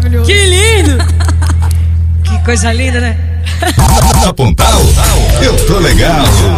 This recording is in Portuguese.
maravilhoso. Que lindo! Que coisa linda, né? Na Pontal, eu tô legal.